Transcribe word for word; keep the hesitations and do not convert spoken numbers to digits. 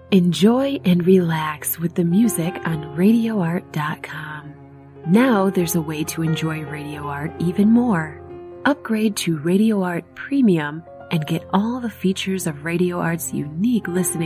Enjoy and relax with the music on radio art dot com. Now there's a way to enjoy Radio Art even more. Upgrade to Radio Art Premium and get all the features of Radio Art's unique listening